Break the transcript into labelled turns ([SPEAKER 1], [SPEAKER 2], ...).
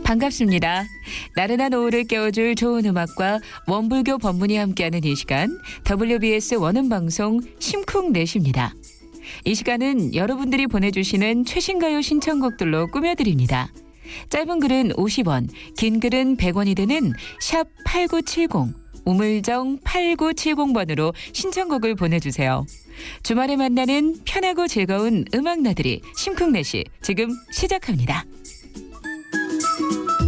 [SPEAKER 1] 반갑습니다. 나른한 오후를 깨워줄 좋은 음악과 원불교 법문이 함께하는 이 시간 WBS 원음방송 심쿵넷입니다. 이 시간은 여러분들이 보내주시는 최신가요 신청곡들로 꾸며드립니다. 짧은 글은 50원, 긴 글은 100원이 되는 샵 8970, 우물정 8970번으로 신청곡을 보내주세요. 주말에 만나는 편하고 즐거운 음악 나들이 심쿵넷이 지금 시작합니다.